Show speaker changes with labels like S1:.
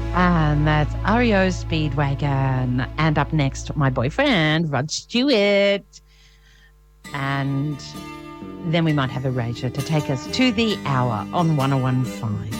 S1: And that's REO Speedwagon. And up next, my boyfriend, Rod Stewart. And then we might have Erasure to take us to the hour on 101.5.